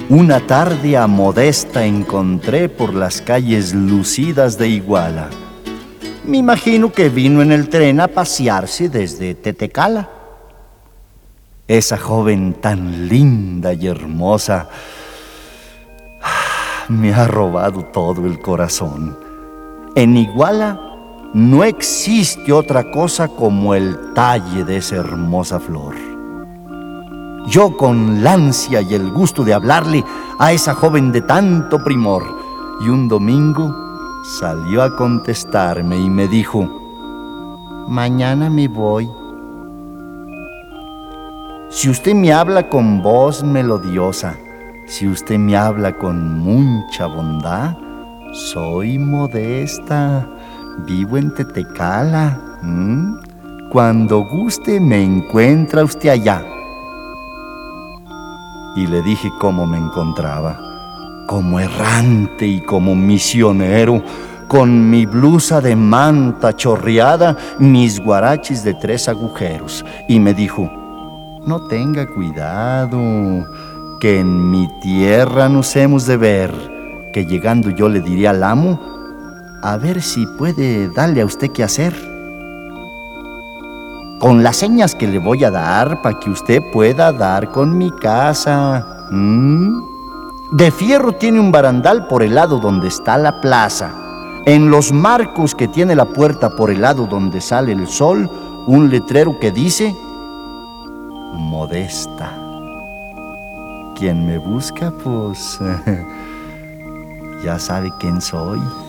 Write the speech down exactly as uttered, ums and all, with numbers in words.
Una tarde a Modesta encontré por las calles lucidas de Iguala. Me imagino que vino en el tren a pasearse desde Tetecala. Esa joven tan linda y hermosa me ha robado todo el corazón. En Iguala no existe otra cosa como el talle de esa hermosa flor. Yo con la ansia y el gusto de hablarle a esa joven de tanto primor, y un domingo salió a contestarme y me dijo: mañana me voy. Si usted me habla con voz melodiosa, si usted me habla con mucha bondad, soy Modesta, vivo en Tetecala. ¿Mm? Cuando guste me encuentra usted allá. Y le dije cómo me encontraba, como errante y como misionero, con mi blusa de manta chorreada, mis guaraches de tres agujeros. Y me dijo: no tenga cuidado, que en mi tierra nos hemos de ver, que llegando yo le diré al amo, a ver si puede darle a usted qué hacer. Con las señas que le voy a dar para que usted pueda dar con mi casa. ¿Mm? De fierro tiene un barandal por el lado donde está la plaza. En los marcos que tiene la puerta por el lado donde sale el sol, un letrero que dice: Modesta. Quien me busca, pues ya sabe quién soy.